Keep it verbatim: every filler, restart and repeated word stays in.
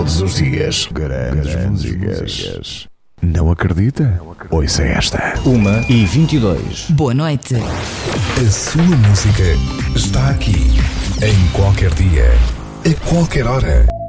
Todos os dias, grandes músicas. Não acredita? Ouça esta. Uma e vinte e dois. Boa noite. A sua música está aqui. Em qualquer dia, a qualquer hora.